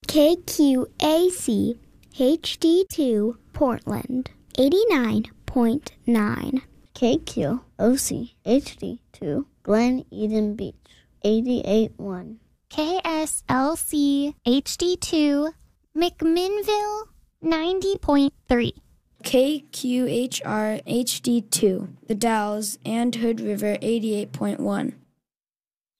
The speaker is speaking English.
KQAC HD2 Portland 89.9. KQOC HD2 Glen Eden Beach 88.1. KSLC HD2 McMinnville 90.3. KQHR HD2 The Dalles and Hood River 88.1.